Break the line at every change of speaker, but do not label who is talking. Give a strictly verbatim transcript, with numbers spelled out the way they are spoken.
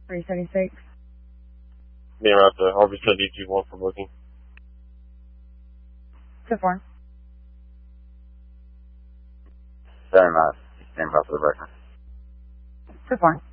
three seventy-six.
Being route to Harvey D two one for booking.
Two four.
Very much. Stand by for the breakfast.
Two four.